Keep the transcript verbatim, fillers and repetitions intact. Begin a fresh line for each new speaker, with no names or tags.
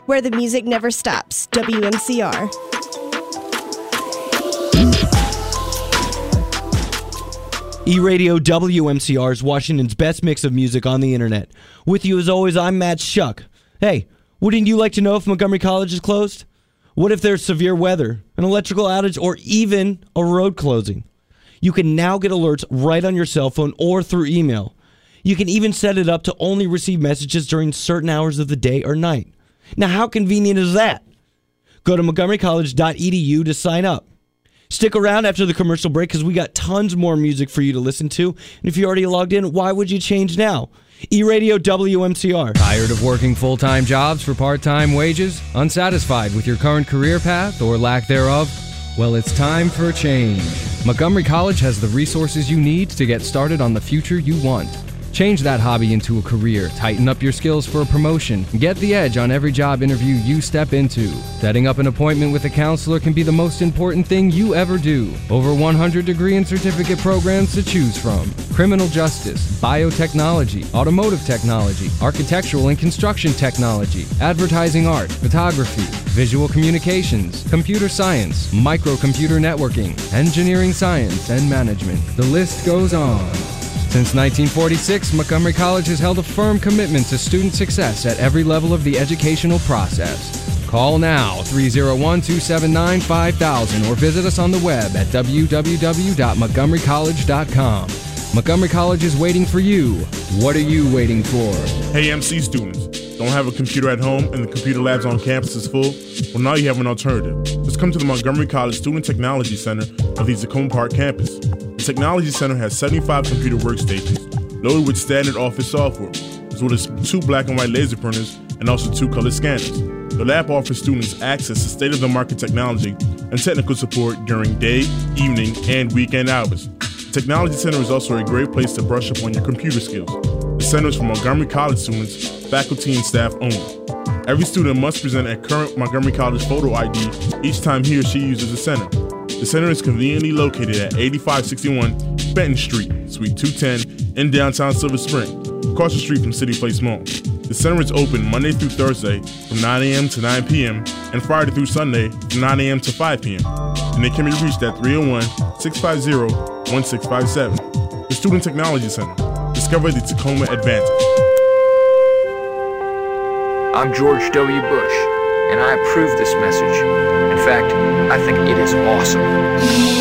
where the music never stops. W M C R.
E-Radio W M C R is Washington's best mix of music on the internet. With you as always, I'm Matt Shuck. Hey, wouldn't you like to know if Montgomery College is closed? What if there's severe weather, an electrical outage, or even a road closing? You can now get alerts right on your cell phone or through email. You can even set it up to only receive messages during certain hours of the day or night. Now, how convenient is that? Go to montgomery college dot e d u to sign up. Stick around after the commercial break because we got tons more music for you to listen to. And if you already logged in, why would you change now? E-Radio W M C R.
Tired of working full-time jobs for part-time wages? Unsatisfied with your current career path or lack thereof? Well, it's time for a change. Montgomery College has the resources you need to get started on the future you want. Change that hobby into a career, tighten up your skills for a promotion, and get the edge on every job interview you step into. Setting up an appointment with a counselor can be the most important thing you ever do. Over one hundred degree and certificate programs to choose from. Criminal justice, biotechnology, automotive technology, architectural and construction technology, advertising art, photography, visual communications, computer science, microcomputer networking, engineering science, and management. The list goes on. Since nineteen forty-six, Montgomery College has held a firm commitment to student success at every level of the educational process. Call now, three oh one, two seven nine, five thousand, or visit us on the web at w w w dot montgomery college dot com. Montgomery College is waiting for you. What are you waiting for?
Hey, M C students. Don't have a computer at home and the computer labs on campus is full? Well, now you have an alternative. Just come to the Montgomery College Student Technology Center of the Tacoma Park campus. The Technology Center has seventy-five computer workstations loaded with standard office software, as well as two black and white laser printers and also two color scanners. The lab offers students access to state-of-the-market technology and technical support during day, evening, and weekend hours. The Technology Center is also a great place to brush up on your computer skills. The center is for Montgomery College students, faculty, and staff only. Every student must present a current Montgomery College photo I D each time he or she uses the center. The center is conveniently located at eighty-five sixty-one Benton Street, Suite two ten, in downtown Silver Spring, across the street from City Place Mall. The center is open Monday through Thursday from nine a.m. to nine p.m. and Friday through Sunday from nine a.m. to five p.m. And they can be reached at three oh one, six five zero, one six five seven. The Student Technology Center. Discover the Tacoma advantage.
I'm George W. Bush, and I approve this message. In fact, I think it is awesome.